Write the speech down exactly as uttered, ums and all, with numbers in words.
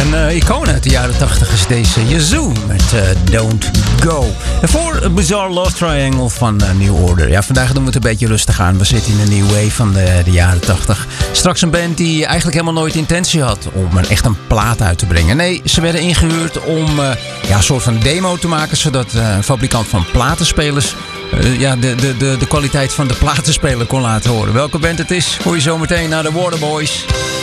Een uh, icoon uit de jaren tachtig is deze Yazoo met uh, Don't Go. En voor een Bizarre Love Triangle van uh, New Order. Ja, vandaag doen we het een beetje rustig aan. We zitten in een new wave van de, de jaren tachtig. Straks een band die eigenlijk helemaal nooit intentie had om een, echt een plaat uit te brengen. Nee, ze werden ingehuurd om uh, ja, een soort van demo te maken, zodat uh, een fabrikant van platenspelers Uh, ja, de, de, de, de kwaliteit van de platenspeler kon laten horen. Welke band het is, hoor je zo meteen naar de Waterboys.